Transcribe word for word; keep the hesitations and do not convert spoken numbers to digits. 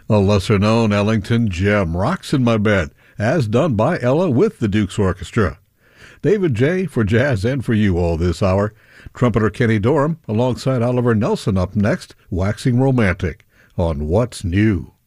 A lesser-known Ellington gem rocks in my bed, as done by Ella with the Dukes Orchestra. David J. for Jazz and for You all this hour. Trumpeter Kenny Dorham alongside Oliver Nelson up next, waxing romantic on What's New.